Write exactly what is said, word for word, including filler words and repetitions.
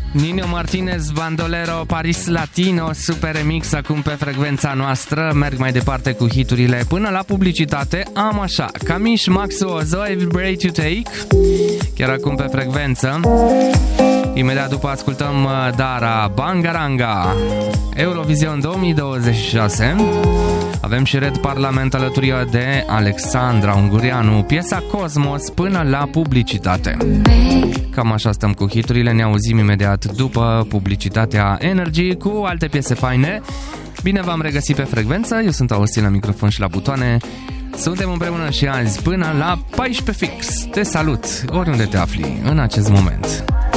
Nino Martinez, Bandolero, Paris Latino, super remix acum pe frecvența noastră. Merg mai departe cu hiturile până la publicitate. Am așa, Camiș, Maxo, Zoe, Vibrate to Take, chiar acum pe frecvență. Imediat după ascultăm Dara, Bangaranga, Eurovision două mii douăzeci și șase. Avem și Red Parlament alături de Alexandra Ungureanu, piesa Cosmos până la publicitate. Cam așa stăm cu hiturile, ne auzim imediat după publicitatea Energy cu alte piese faine. Bine v-am regăsit pe frecvență, eu sunt Austin la microfon și la butoane. Suntem împreună și azi până la paisprezece fix. Te salut oriunde te afli în acest moment.